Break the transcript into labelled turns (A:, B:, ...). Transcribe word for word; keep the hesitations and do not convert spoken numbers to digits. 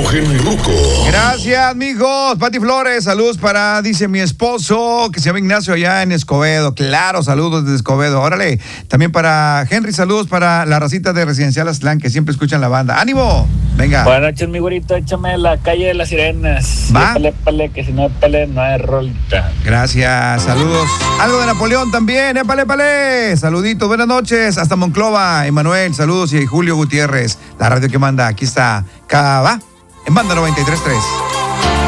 A: Genio y Ruco.
B: Gracias, mijos. Pati Flores, saludos para, dice mi esposo, que se llama Ignacio allá en Escobedo. Claro, saludos desde Escobedo. Órale. También para Henry, saludos para la racita de Residencial Aztlán, que siempre escuchan la banda. ¡Ánimo! Venga.
C: Buenas noches, mi güerito. Échame la calle de las sirenas.
B: Va.
C: Pele, pele, que si no hay pele, no hay rolita.
B: Gracias, saludos. Algo de Napoleón también, épale, épale. Saluditos, buenas noches. Hasta Monclova, Emanuel, saludos. Y Julio Gutiérrez, la radio que manda. Aquí está Cava, en Banda noventa y tres punto tres.